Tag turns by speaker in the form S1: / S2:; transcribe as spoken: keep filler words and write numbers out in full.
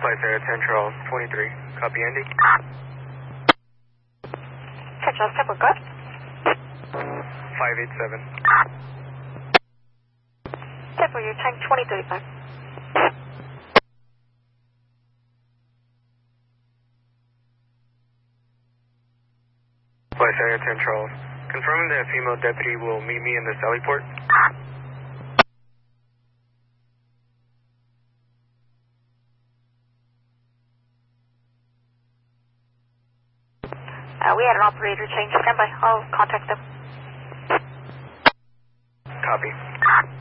S1: Flight Sarah ten Charles twenty-three. Copy, Andy.
S2: ten Charles ten, we're good.
S1: five eight seven.
S2: Tempo, your tank twenty thirty-five.
S1: Flight Sarah ten Charles. Confirming that a female deputy will meet me in the Sally port.
S2: Uh, we had an operator change. Stand by. I'll contact them.
S1: Copy.